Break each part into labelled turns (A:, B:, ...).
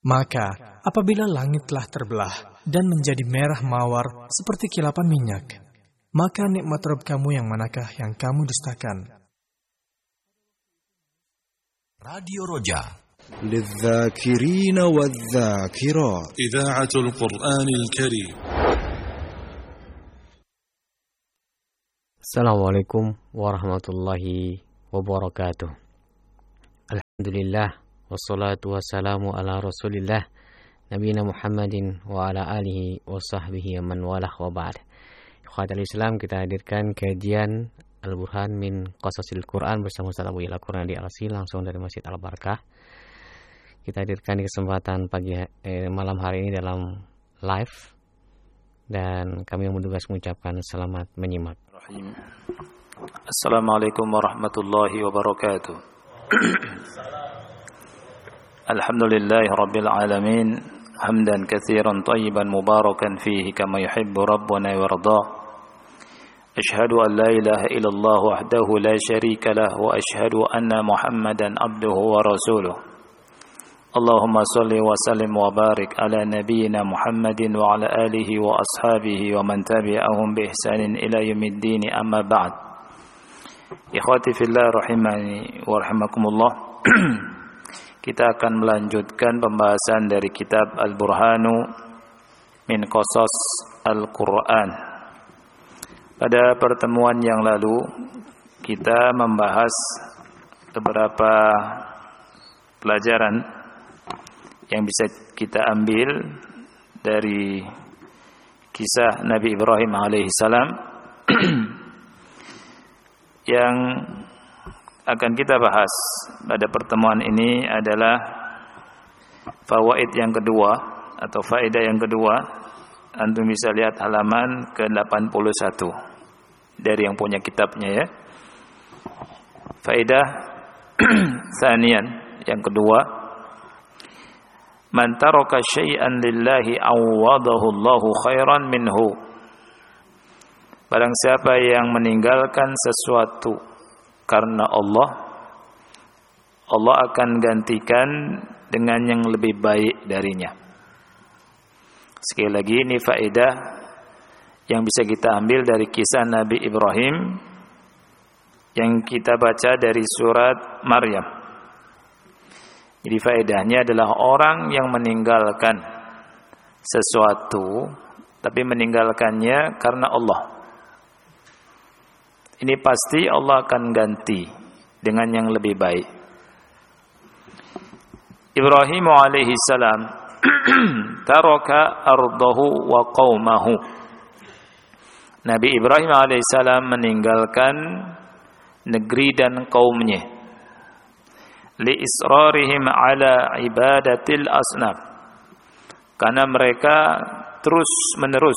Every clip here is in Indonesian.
A: Maka apabila langit telah terbelah dan menjadi merah mawar seperti kilapan minyak, maka nikmat Rabb kamu yang manakah yang kamu dustakan?
B: Radio Roja
C: للذاكرين والذاكرات
D: إذاعة القرآن الكريم.
E: Assalamualaikum warahmatullahi wabarakatuh. Alhamdulillah wassalatu wassalamu ala Rasulillah nabiyina Muhammadin wa ala alihi wa sahbihi man walah wa ba'd. Ikhwatal Islam, kita hadirkan kajian Al-Burhan min Qasasil Quran bersama Ustaz Abu Ila Qurani Al-Si langsung dari Masjid Al-Barakah. Kita hadirkan di kesempatan malam hari ini dalam live, dan kami yang bertugas mengucapkan selamat menyimak.
F: Assalamualaikum warahmatullahi wabarakatuh. Alhamdulillahi rabbil alamin, hamdan katsiran tayyiban mubarakan fihi kama yuhibbu rabbuna wa yarda. Ashhadu an la ilaha illallah wahdahu la syarika lah wa ashhadu anna Muhammadan abduhu wa rasuluh. Allahumma salli wa sallim wa barik ala nabiyyina Muhammadin wa ala alihi wa ashabihi wa man tabi'ahum bi ihsanin ila yaumiddin, amma ba'd. Ikhwati fillah rahimani wa rahimakumullah. Kita akan melanjutkan pembahasan dari kitab Al-Burhanu min Qasas Al-Quran. Pada pertemuan yang lalu kita membahas beberapa pelajaran yang bisa kita ambil dari kisah Nabi Ibrahim alaihissalam. Yang akan kita bahas pada pertemuan ini adalah fawaid yang kedua atau faedah yang kedua. Antum bisa lihat halaman ke-81 dari yang punya kitabnya ya. Faedah tsaniyan yang kedua, man taraka syai'an lillahi awadahu Allahu khairan minhu. Barang siapa yang meninggalkan sesuatu karena Allah, Allah akan gantikan dengan yang lebih baik darinya. Sekali lagi, ini faedah yang bisa kita ambil dari kisah Nabi Ibrahim yang kita baca dari surat Maryam. Jadi faedahnya adalah orang yang meninggalkan sesuatu tapi meninggalkannya karena Allah, ini pasti Allah akan ganti dengan yang lebih baik. Ibrahim alaihi salam taraka ardahu wa qaumahu. Nabi Ibrahim alaihissalam meninggalkan negeri dan kaumnya. Li israrihim ala ibadatil asnam, karena mereka terus menerus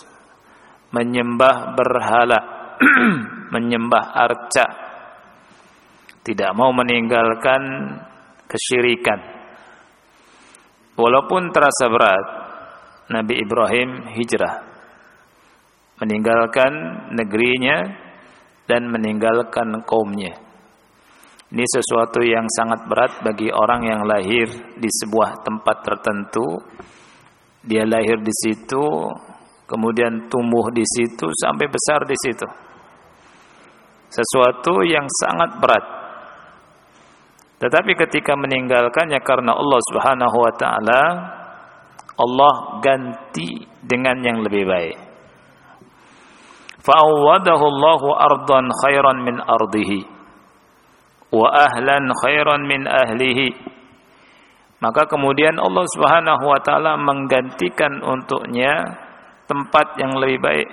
F: menyembah berhala, menyembah arca, tidak mau meninggalkan kesyirikan. Walaupun terasa berat, Nabi Ibrahim hijrah, meninggalkan negerinya dan meninggalkan kaumnya. Ini sesuatu yang sangat berat bagi orang yang lahir di sebuah tempat tertentu. Dia lahir di situ, kemudian tumbuh di situ sampai besar di situ. Sesuatu yang sangat berat. Tetapi ketika meninggalkannya karena Allah Subhanahu wa taala, Allah ganti dengan yang lebih baik. Fa'awwadahu Allahu ardan khairan min ardihi wa ahlan khairan min ahlihi. Maka kemudian Allah Subhanahu wa taala menggantikan untuknya tempat yang lebih baik,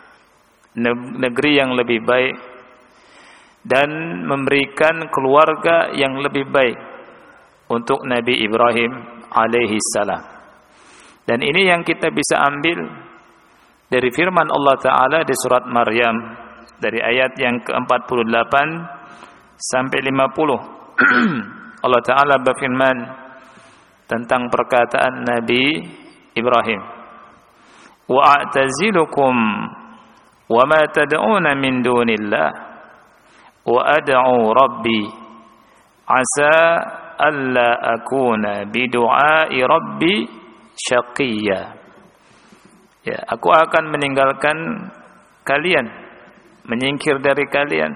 F: negeri yang lebih baik, dan memberikan keluarga yang lebih baik untuk Nabi Ibrahim alaihi salam. Dan ini yang kita bisa ambil dari firman Allah Ta'ala di surat Maryam, dari ayat yang ke-48 sampai 50. Allah Ta'ala berfirman tentang perkataan Nabi Ibrahim, wa a'tazilukum wa ma tad'una min dunillah wa ad'u rabbi asa alla akuna bidu'ai rabbi syaqiyya. Ya, aku akan meninggalkan kalian, menyingkir dari kalian,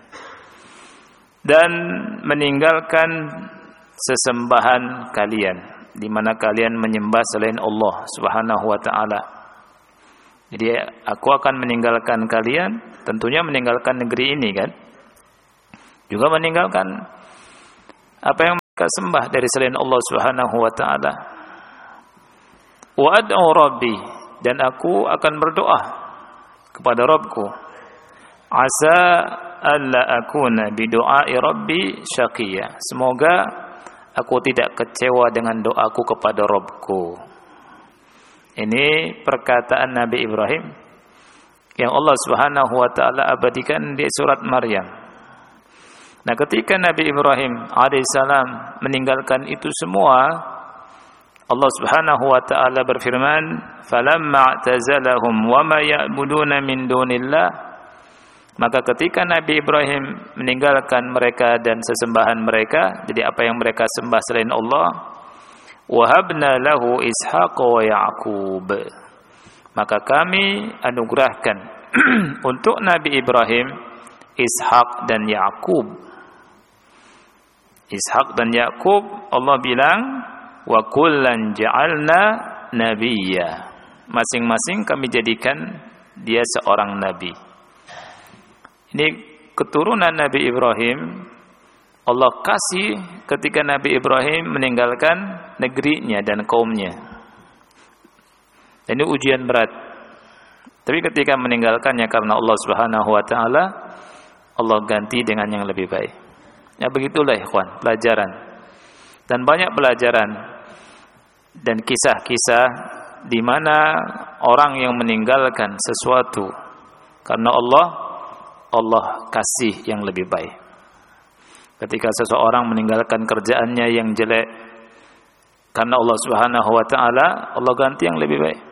F: dan meninggalkan sesembahan kalian, di mana kalian menyembah selain Allah Subhanahu wa taala. Jadi aku akan meninggalkan kalian, tentunya meninggalkan negeri ini kan. Juga meninggalkan apa yang mereka sembah dari selain Allah Subhanahu wa taala. Wa ad'u rabbi, dan aku akan berdoa kepada Rabbku. Asa alla akuna bidu'ai rabbi syaqiyya. Semoga aku tidak kecewa dengan doaku kepada Rabbku. Ini perkataan Nabi Ibrahim yang Allah Subhanahu wa taala abadikan di surat Maryam. Nah, ketika Nabi Ibrahim alaihissalam meninggalkan itu semua, Allah Subhanahu wa taala berfirman, "Falamma i'tazalahum wa ma ya'buduna min dunillah." Maka ketika Nabi Ibrahim meninggalkan mereka dan sesembahan mereka, jadi apa yang mereka sembah selain Allah, wahabna lahu Ishaq wa Ya'qub, maka kami anugerahkan untuk Nabi Ibrahim Ishaq dan Ya'qub. Ishaq dan Ya'qub, Allah bilang, wa kullan ja'alna nabiyya, masing-masing kami jadikan dia seorang nabi. Ini keturunan Nabi Ibrahim Allah kasih ketika Nabi Ibrahim meninggalkan negerinya dan kaumnya. Ini ujian berat. Tapi ketika meninggalkannya karena Allah Subhanahu wa taala, Allah ganti dengan yang lebih baik. Ya begitulah ikhwan, pelajaran. Dan banyak pelajaran dan kisah-kisah di mana orang yang meninggalkan sesuatu karena Allah kasih yang lebih baik. Ketika seseorang meninggalkan kerjaannya yang jelek karena Allah Subhanahu wa taala, Allah ganti yang lebih baik.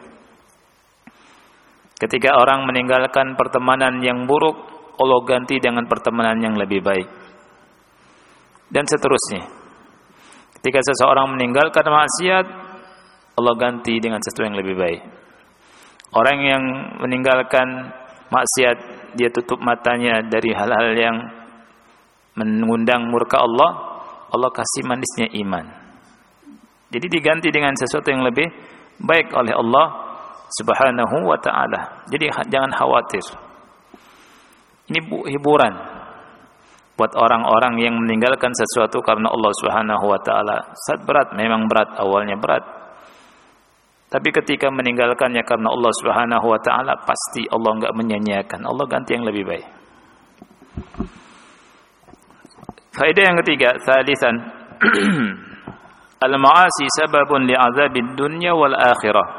F: Ketika orang meninggalkan pertemanan yang buruk, Allah ganti dengan pertemanan yang lebih baik. Dan seterusnya. Ketika seseorang meninggalkan maksiat, Allah ganti dengan sesuatu yang lebih baik. Orang yang meninggalkan maksiat, dia tutup matanya dari hal-hal yang mengundang murka Allah, Allah kasih manisnya iman. Jadi diganti dengan sesuatu yang lebih baik oleh Allah Subhanahu wa ta'ala. Jadi jangan khawatir. Ini hiburan buat orang-orang yang meninggalkan sesuatu karena Allah Subhanahu wa ta'ala. Saat berat, memang berat, awalnya berat. Tapi ketika meninggalkannya karena Allah Subhanahu wa ta'ala, pasti Allah enggak menyanyiakan. Allah ganti yang lebih baik. Faedah yang ketiga, thalithan, al-ma'asi sababun li'azabid dunya wal akhirah.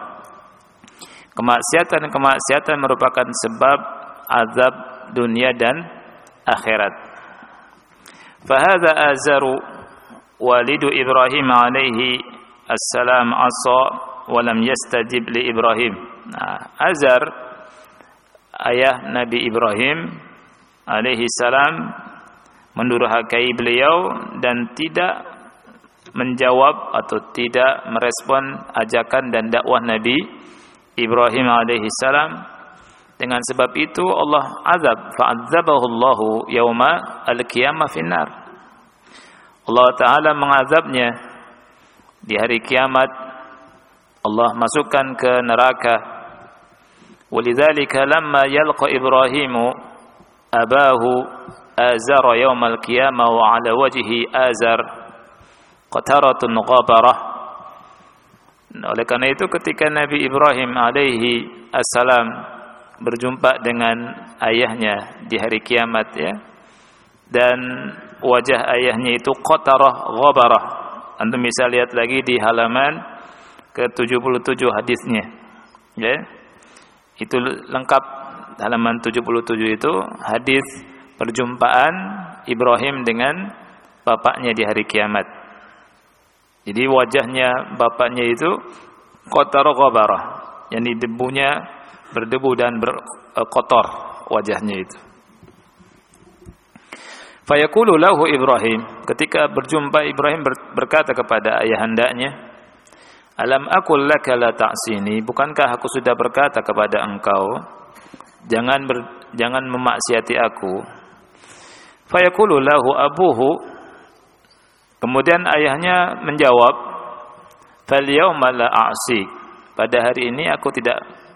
F: Kemaksiatan merupakan sebab azab dunia dan akhirat. Fahadha azaru walidu Ibrahim alaihi assalam asa walam yastajib li Ibrahim. Nah, Azar, ayah Nabi Ibrahim alaihi salam, mendurhakai beliau dan tidak menjawab atau tidak merespon ajakan dan dakwah Nabi Ibrahim alaihi salam. Dengan sebab itu Allah azab, fa'adzabahu Allahu yauma al-qiyamah finnar. Allah taala mengazabnya di hari kiamat. Allah masukkan ke neraka. Walidzalika lamma yalqa Ibrahimu abahu azara yaumal qiyamah wa ala wajhi azar qataratun ghabarah. Oleh karena itu ketika Nabi Ibrahim alaihi assalam berjumpa dengan ayahnya di hari kiamat, ya, dan wajah ayahnya itu qatarah ghabarah. Antum bisa lihat lagi di halaman ke-77 hadisnya, ya. Itu lengkap, halaman 77 itu hadis perjumpaan Ibrahim dengan bapaknya di hari kiamat. Jadi wajahnya bapaknya itu qatarah ghabarah, yakni debunya berdebu dan kotor wajahnya itu. Fayaqulu lahu Ibrahim, ketika berjumpa Ibrahim berkata kepada ayahandanya, alam aqul laka la ta'sini, bukankah aku sudah berkata kepada engkau jangan memaksiati aku. Fayaqulu lahu abuhu, kemudian ayahnya menjawab, fal yauma la a'sik, pada hari ini aku tidak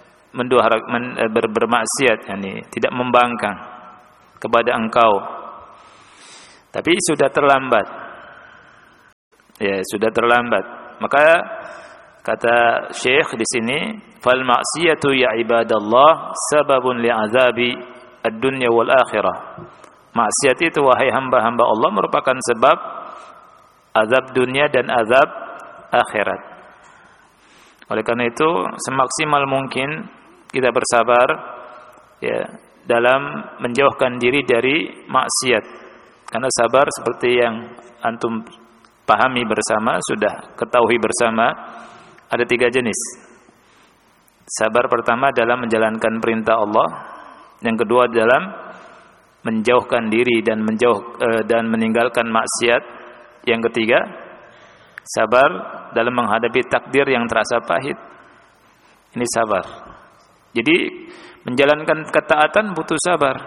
F: bermaksiat, tidak membangkang kepada engkau. Tapi sudah terlambat. Ya, sudah terlambat. Maka kata Syekh di sini, fal ma'siyatu ya ibadallah sababun li'azabi ad-dunya wal akhirah. Maksiat itu wahai hamba-hamba Allah merupakan sebab azab dunia dan azab akhirat. Oleh karena itu semaksimal mungkin kita bersabar ya dalam menjauhkan diri dari maksiat. Karena sabar seperti yang antum pahami bersama, sudah ketahui bersama, ada 3 jenis. Sabar pertama dalam menjalankan perintah Allah, yang kedua dalam menjauhkan diri dan meninggalkan maksiat, yang ketiga sabar dalam menghadapi takdir yang terasa pahit. Ini sabar. Jadi menjalankan ketaatan butuh sabar.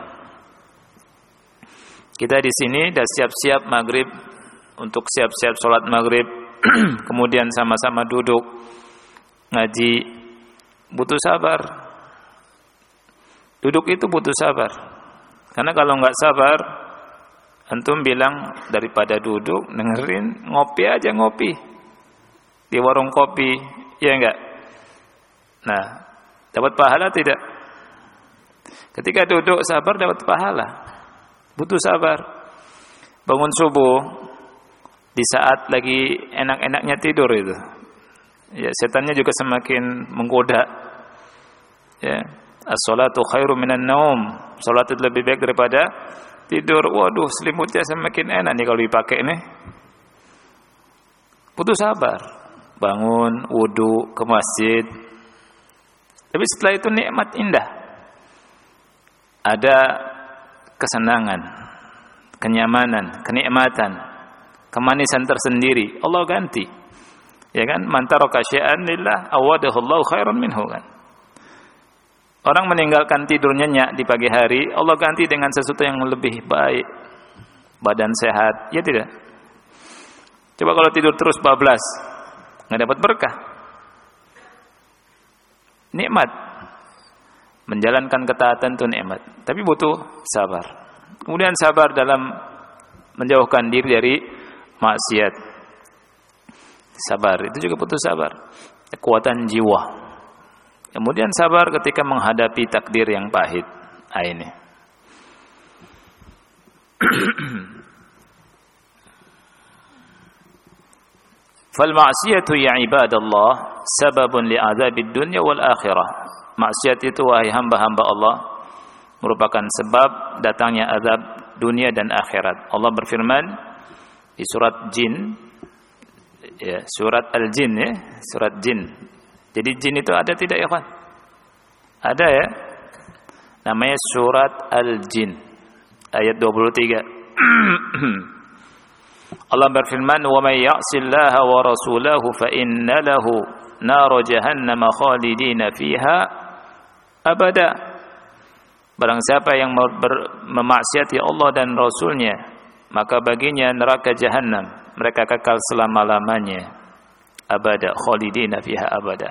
F: Kita di sini dah siap-siap maghrib, untuk siap-siap sholat maghrib, kemudian sama-sama duduk ngaji, butuh sabar. Duduk itu butuh sabar. Karena kalau nggak sabar, antum bilang daripada duduk dengerin, ngopi aja ngopi di warung kopi, ya enggak? Nah, dapat pahala tidak? Ketika duduk sabar dapat pahala. Butuh sabar. Bangun subuh di saat lagi enak-enaknya tidur itu, ya setannya juga semakin menggoda. Ya, as-salatu khairu minan naum. Salat itu lebih baik daripada tidur. Waduh, selimutnya semakin enak nih kalau dipakai nih. Butuh sabar. Bangun, wudu, ke masjid. Tapi setelah itu nikmat indah. Ada kesenangan, kenyamanan, kenikmatan, kemanisan tersendiri. Allah ganti. Ya kan? Man taraka syai'an lillah awadahu Allahu khairan minhu kan. Orang meninggalkan tidur nyenyak di pagi hari, Allah ganti dengan sesuatu yang lebih baik. Badan sehat, ya tidak? Coba kalau tidur terus bablas, nggak dapat berkah. Nikmat. Menjalankan ketaatan itu nikmat, tapi butuh sabar. Kemudian sabar dalam menjauhkan diri dari maksiat. Sabar itu juga butuh sabar. Kekuatan jiwa. Kemudian sabar ketika menghadapi takdir yang pahit. Ini. Fal ma'siyatu ya ibadallah sababun li'adzabid dunya wal akhirah. Maksiat itu wahai hamba-hamba Allah merupakan sebab datangnya azab dunia dan akhirat. Allah berfirman di surat Jin, ya, surat Al-Jin ya, surat Jin. Jadi jin itu ada tidak ya kan? Ada ya. Namanya surat Al-Jin ayat 23. Allah berfirman, "Wa may ya'sillaha wa rasulahu fa inna lahu nar jahannam khalidina fiha abada." Barang siapa yang memaksiati Allah dan Rasulnya, maka baginya neraka jahanam, mereka kekal selama-lamanya. Abada, khalidina fiha abada.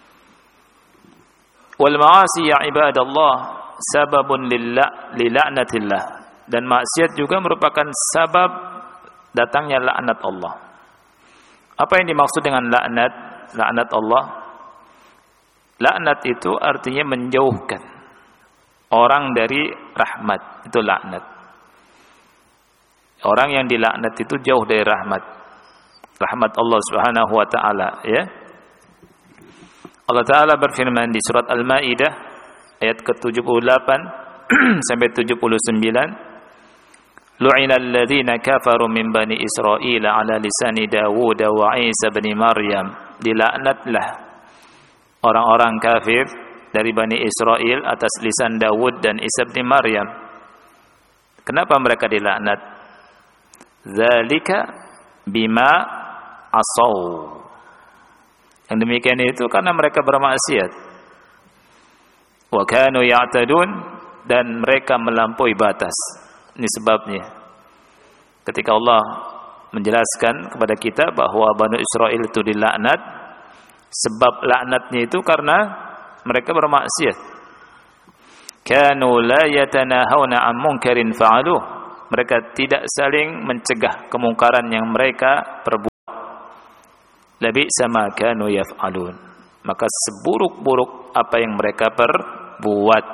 F: Wal ma'asi ya ibadallah sababun lila'natillah. Dan maksiat juga merupakan sabab datangnya laknat Allah. Apa yang dimaksud dengan laknat? Laknat Allah. Laknat itu artinya menjauhkan orang dari rahmat. Itu laknat. Orang yang dilaknat itu jauh dari rahmat. Rahmat Allah Subhanahu wa taala, ya. Allah taala berfirman di surat Al-Maidah ayat ke-78 sampai 79, "Lu'ina alladziina kafaru min bani Israil 'ala lisani Dawud wa Isa bin Maryam." Dilaknatlah orang-orang kafir dari Bani Israel atas lisan Dawud dan Isa bin Maryam. Kenapa mereka dilaknat? dzalika bima asaw. Yang demikian itu karena mereka bermaksiat. Wa kanu ya'tadun, dan mereka melampaui batas. Ini sebabnya. Ketika Allah menjelaskan kepada kita bahwa Bani Israel itu dilaknat, sebab laknatnya itu karena mereka bermaksiat. Kanu la yatanahawna 'an munkarin fa'aluh. Mereka tidak saling mencegah kemungkaran yang mereka perbuat. Labi'sa ma kanu yaf'alun. Maka seburuk-buruk apa yang mereka perbuat.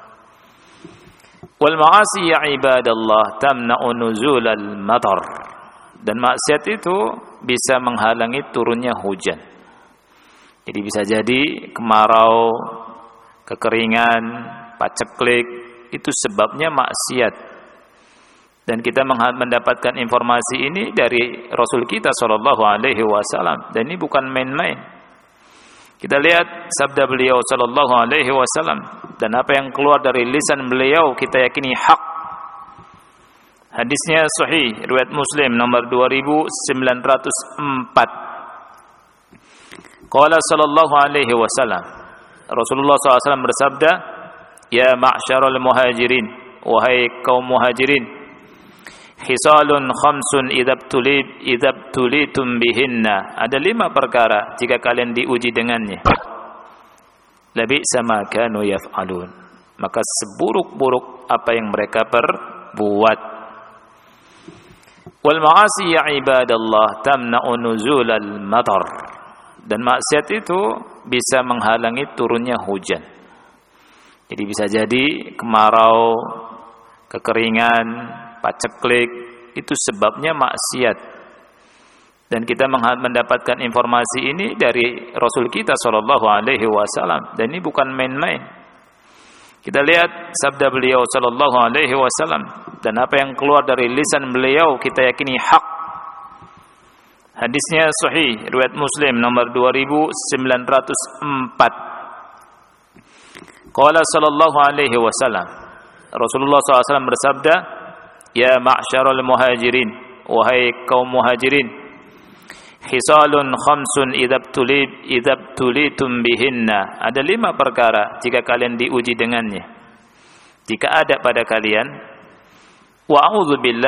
F: Wal ma'asi ya ibadallah tamna'u nuzulal matar. Dan maksiat itu bisa menghalangi turunnya hujan. Jadi bisa jadi kemarau, kekeringan, paceklik, itu sebabnya maksiat. Dan kita mendapatkan informasi ini dari Rasul kita sallallahu alaihi wasallam, dan ini bukan main-main. Kita lihat sabda beliau sallallahu alaihi wasallam, dan apa yang keluar dari lisan beliau kita yakini hak. Hadisnya sahih riwayat Muslim nomor 2904. Qala sallallahu alaihi wasallam, Rasulullah SAW bersabda, ya ma'syarul muhajirin, wahai kaum muhajirin, khisalun khamsun idabtulitum bihinna. Ada 5 perkara jika kalian diuji dengannya. Labi'sa ma kanu yaf'alun. Maka seburuk-buruk apa yang mereka perbuat. Wal ma'asi ya ibadallah tamna'u nuzulal matar. Dan maksiat itu bisa menghalangi turunnya hujan. Jadi bisa jadi kemarau, kekeringan, paceklik, itu sebabnya maksiat. Dan kita mendapatkan informasi ini dari Rasul kita sallallahu alaihi wasallam, dan ini bukan main-main. Kita lihat sabda beliau sallallahu alaihi wasallam, dan apa yang keluar dari lisan beliau kita yakini hak. Hadisnya sahih riwayat Muslim nomor 2904. Qala sallallahu alaihi wasallam, Rasulullah SAW bersabda, ya ma'syarul muhajirin, wahai kaum muhajirin, khisalun khamsun idabtulitum bihinna. Ada 5 perkara jika kalian diuji dengannya. Jika ada pada kalian, wa a'udzubillahi